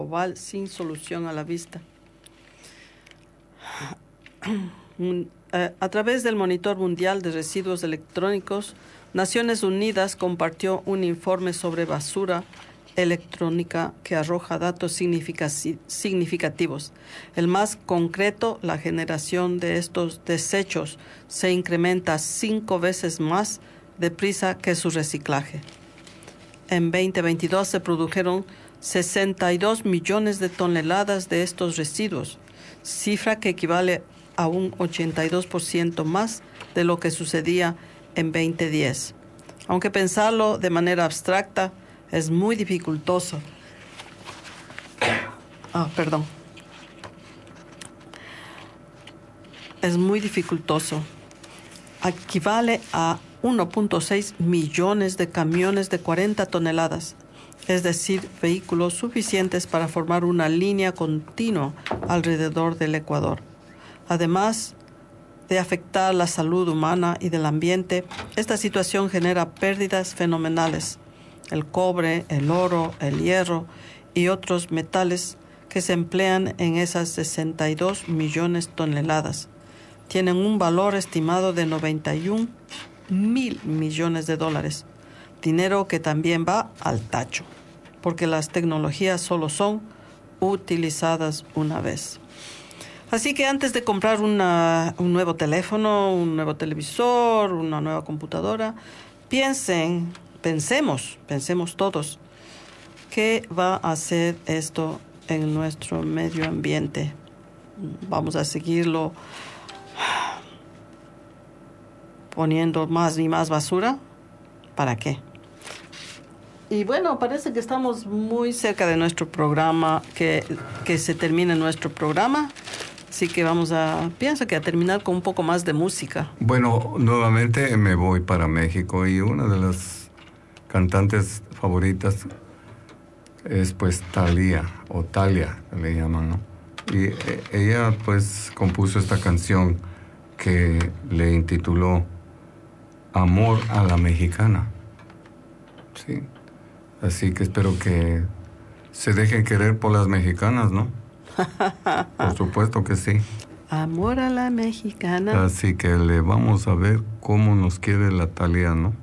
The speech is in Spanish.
global sin solución a la vista. A través del Monitor Mundial de Residuos Electrónicos, Naciones Unidas compartió un informe sobre basura electrónica que arroja datos significativos. El más concreto, la generación de estos desechos se incrementa 5 veces más deprisa que su reciclaje. En 2022 se produjeron 62 millones de toneladas de estos residuos, cifra que equivale a un 82% más de lo que sucedía en 2010. Aunque pensarlo de manera abstracta es muy dificultoso. Es muy dificultoso. Equivale a 1.6 millones de camiones de 40 toneladas, es decir, vehículos suficientes para formar una línea continua alrededor del Ecuador. Además de afectar la salud humana y del ambiente, esta situación genera pérdidas fenomenales. El cobre, el oro, el hierro y otros metales que se emplean en esas 62 millones de toneladas tienen un valor estimado de 91 mil millones de dólares, dinero que también va al tacho, porque las tecnologías solo son utilizadas una vez. Así que antes de comprar un nuevo teléfono, un nuevo televisor, una nueva computadora, pensemos todos, ¿qué va a hacer esto en nuestro medio ambiente? ¿Vamos a seguirlo poniendo más y más basura? ¿Para qué? Y bueno, parece que estamos muy cerca de nuestro programa, que se termine nuestro programa. Así que pienso que a terminar con un poco más de música. Bueno, nuevamente me voy para México y una de las cantantes favoritas es pues Thalía, o Thalia le llaman, ¿no? Y ella pues compuso esta canción que le intituló Amor a la Mexicana. Sí. Así que espero que se dejen querer por las mexicanas, ¿no? Por supuesto que sí. Amor a la mexicana. Así que le vamos a ver cómo nos quiere la Thalía, ¿no?